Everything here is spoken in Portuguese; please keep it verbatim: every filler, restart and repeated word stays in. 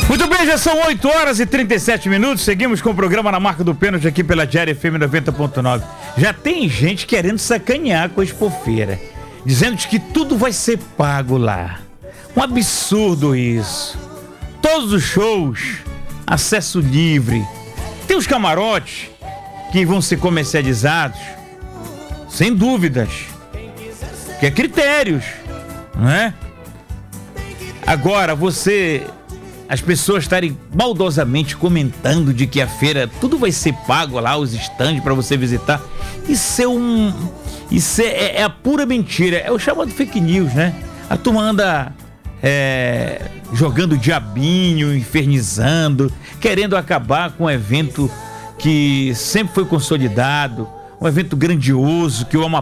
Muito bem, já são oito horas e trinta e sete minutos. Seguimos com o programa Na Marca do Pênalti aqui pela Diária F M noventa ponto nove. Já tem gente querendo sacanear com a Expofeira, dizendo que tudo vai ser pago lá. Um absurdo isso. Todos os shows, acesso livre. Tem os camarotes que vão ser comercializados, sem dúvidas, que é critérios, não é? Agora, você... as pessoas estarem maldosamente comentando de que a feira tudo vai ser pago lá, os estandes para você visitar. Isso é um... Isso é, é a pura mentira. É o chamado fake news, né? A turma anda é, jogando diabinho, infernizando, querendo acabar com um evento que sempre foi consolidado, um evento grandioso, que o Amapá